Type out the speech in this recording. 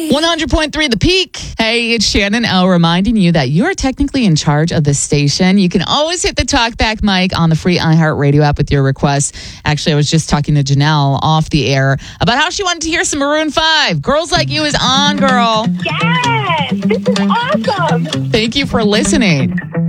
100.3 The Peak. Hey, it's Shannon O reminding you that you're technically in charge of the station. You can always hit the talkback mic on the free iHeartRadio app with your requests. Actually, I was just talking to Janelle off the air about how she wanted to hear some Maroon 5. Girls Like You is on, girl. Yes, this is awesome. Thank you for listening.